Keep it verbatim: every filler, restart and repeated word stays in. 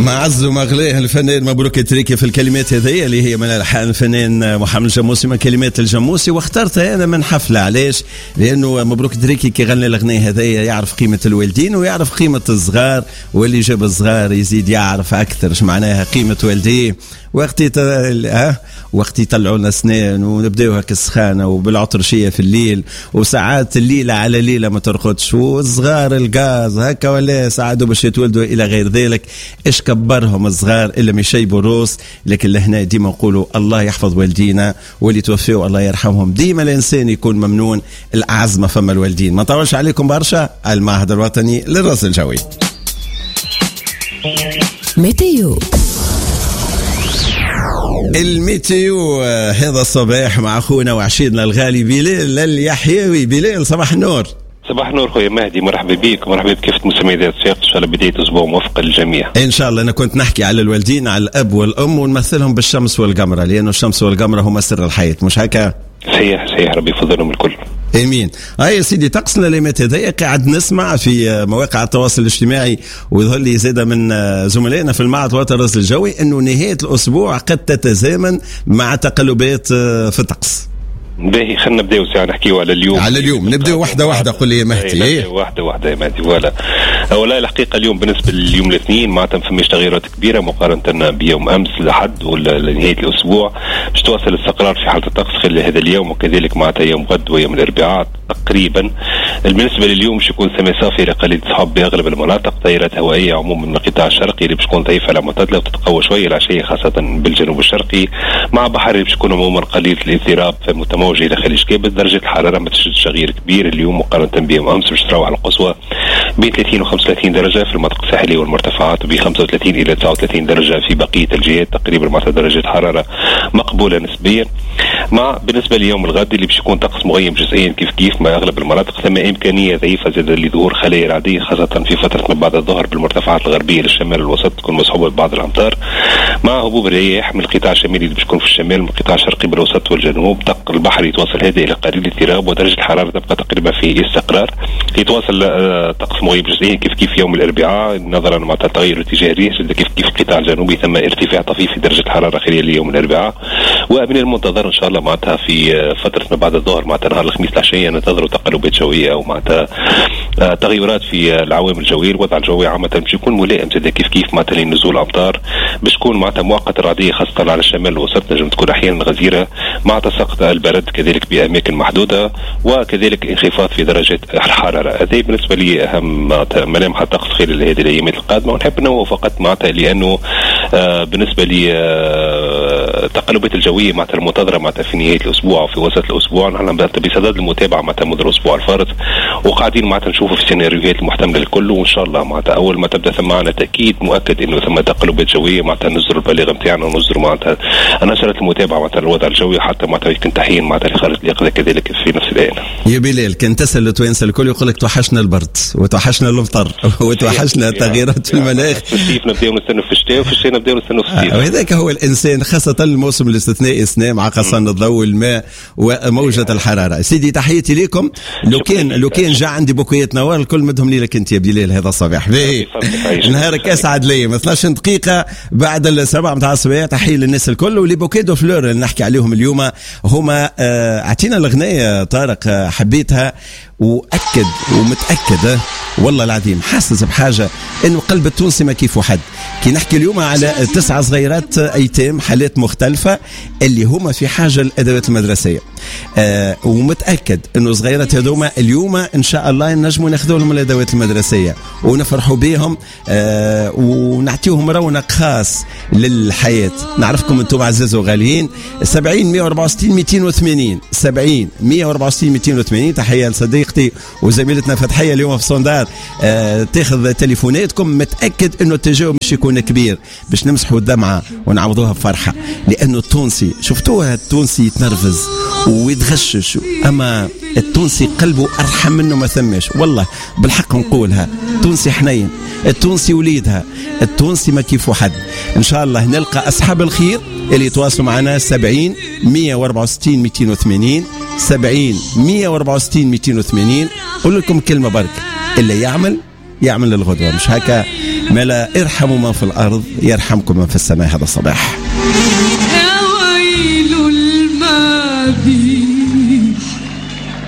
معز ومغليه الفنان مبروك تريكي في الكلمات هذه اللي هي من الحان الفنان محمد الجموسي من كلمات الجموسي، واخترتها انا من حفله. علاش؟ لانه مبروك تريكي كي غنى الاغنيه هذه يعرف قيمه الوالدين ويعرف قيمه الصغار، واللي جاب الصغار يزيد يعرف اكثر اش معناها قيمه والديه. وقت ها وقت يطلعوا لنا اسنان ونبداو هكا السخانه وبالعطرشيه في الليل، وساعات الليله على ليله ما ترقدش، والصغار الغاز هكا ولا ساعدوا باش يتولدوا الى غير ذلك. ايش كبرهم الصغار الا ما يشيبوا الروس. لكن لهنا ديما نقولوا الله يحفظ والدينا واللي توفيوا الله يرحمهم. ديما الانسان يكون ممنون، الاعز ما فما الوالدين. ما نطولش عليكم برشا. المعهد الوطني للرصد الجوي. ميتيو الميتيو هذا الصباح مع اخونا وعشيدنا الغالي بلال اليحيوي. بلال صباح النور. صباح النور خويا مهدي، مرحبا بك ومرحبا بكافة مستمعي ذات السياق. ان شاء الله بداية اسبوع موفقة للجميع ان شاء الله. انا كنت نحكي على الوالدين، على الاب والام، ونمثلهم بالشمس والقمرة، لانه الشمس والقمرة هما سر الحياة، مش هكا؟ صحيح صحيح، ربي يفضلهم الكل. امين. هاي يا سيدي طقسنا ليمات هذايا قاعد نسمع في مواقع التواصل الاجتماعي، ويظهر لي زاده من زملائنا في المعهد الوطني للرصد الجوي انه نهايه الاسبوع قد تتزامن مع تقلبات في الطقس. باهي خلينا نبداو ساعه نحكيو على اليوم. على اليوم نبداو واحده واحده. قل لي يا مهدي. ايه واحده واحده يا مهدي. ولا اولا الحقيقه اليوم بالنسبه لليوم الاثنين معناتها ما فماش تغيرات كبيره مقارنه بيوم امس لحد ولا لنهايه الاسبوع. باش تواصل الاستقرار في حاله الطقس خلال هذا اليوم، وكذلك معناتها يوم غد ويوم الاربعاء تقريبا. بالنسبه لليوم باش يكون سماء صافيه لقليل صحاب باغلب المناطق. تيارات هوائيه عموما من القطاع الشرقي اللي باش تكون ضعيفه على معتدله وتتقوى شويه العشيه خاصه بالجنوب الشرقي، مع بحر اللي باش يكون عموما قليل الاضطراب متموج الى خليج كابل. درجه الحراره ما تشدش تغيير كبير اليوم مقارنه بيوم امس، باش تروح على القصوى بين ثلاثين و خمسة وثلاثين درجه في المناطق الساحليه والمرتفعات، وب خمسة وثلاثين الى تسعة وثلاثين درجه في بقيه الجهات. تقريبا مع درجه حراره مقبوله نسبيا. مع بالنسبه ليوم الغد اللي باش يكون طقس مغيم جزئيا كيف كيف مع اغلب المناطق، ثم امكانيه ضعيفه زاد لظهور خلايا رعديه خاصه في فتره ما بعد الظهر بالمرتفعات الغربيه للشمال الوسط، تكون مصحوبه ببعض الامطار مع هبوب الرياح من القطاع الشمالي اللي باش يكون في الشمال من القطاع الشرقي بالوسط والجنوب. دق البحر يتواصل هذا الى قليل اضطراب، ودرجه الحراره تبقى تقريبا في استقرار. يتواصل طقس مغيم جزئيا كيف كيف يوم الاربعاء نظرا مع تغير اتجاه الريح كيف كيف القطاع الجنوبي، ثم ارتفاع طفيف في درجه الحراره خلال يوم الاربعاء. ومن المنتظر ان شاء الله معناتها في فتره ما بعد الظهر معناتها نهار الخميس العشيه ننتظروا تقلبات جويه او معناتها تغيرات في العوامل الجويه. الوضع الجوي عامه باش يكون ملائم زاد كيف كيف معناتها لنزول امطار باش تكون معناتها مؤقته رعديه خاصه على الشمال الوسط، نجم تكون احيانا غزيره مع تساقط البرد كذلك باماكن محدوده، وكذلك انخفاض في درجه الحراره. هذه بالنسبه لي اهم ملامح الطقس خلال هذه الايام القادمه. ونحب نوه فقط معناتها لانه آه بالنسبه لي آه التقلبات الجويه معناتها المنتظره معناتها في نهايه الاسبوع وفي وسط الاسبوع، نحن بصدد المتابعه معناتها منذ الاسبوع الفارط، وقاعدين معناتها نشوفوا في السيناريوهات المحتمله الكل. وان شاء الله معناتها اول ما تبدا ثم معنا تاكيد مؤكد انه ثم تقلبات جويه معناتها نصدر البلاغ نتاعنا ونصدر معناتها نشرت المتابعه معناتها الوضع الجوي حتى معناتها يمكن تحيين معناتها لخارج اليقظه كذلك في نفس الان. يا بلال كان تسال التوانسه الكل يقول لك توحشنا البرد وتوحشنا المطر وتوحشنا تغييرات في المناخ. في الصيف نبداو نستنوا في الشتاء وفي الشتاء نبداو نستنوا في الصيف. وهذاك هو الانسان خاصه الموسم الاستثنائي اثناء مع قصان الضوء الماء وموجه الحراره. سيدي تحياتي لكم. لو كان لو كان جا عندي بوكيات نوار الكل مدهم لي لك انت يا بلال هذا الصباح. نهارك اسعد لي مثلا اثناش دقيقه بعد السبعة متاع الصباح. تحيه للناس الكل. ولي بوكي دو فلور اللي نحكي عليهم اليوم هما اعطينا الاغنيه طارق حبيتها واكد ومتاكد والله العظيم حاسس بحاجه انه قلب التونسي ما كيف حد. كي نحكي اليوم على تسعة صغيرات ايتام حالات مختلفه اللي هما في حاجه للادوات المدرسيه، آه ومتاكد انه صغيرات هذوما اليوم ان شاء الله نجموا ناخذوا لهم الادوات المدرسيه ونفرحوا بهم، آه ونعطيهم رونق خاص للحياه. نعرفكم انتم عزاز وغاليين. سبعين مية وأربعة وستين مئتين وثمانين سبعين مية وأربعة وستين مئتين وثمانين. تحيه لصديقتي وزميلتنا فتحيه اليوم في صندار آه تاخذ تليفوناتكم. متاكد انه التجاوب مش يكون كبير باش نمسحوا الدمعه ونعوضوها بفرحه، لانه التونسي شفتوها التونسي يتنرفز ويتغشش، اما التونسي قلبه ارحم منه ما ثماش. والله بالحق نقولها، التونسي حنين، التونسي وليدها، التونسي ما كيفو حد. ان شاء الله نلقى اصحاب الخير اللي يتواصلوا معنا. سبعين مية وأربعة وستين مئتين وثمانين سبعين مية وأربعة وستين مئتين وثمانين. قول لكم كلمه برك، اللي يعمل يعمل للغدوه، مش هكا ما لا ارحموا من في الأرض يرحمكم من في السماء هذا الصباح.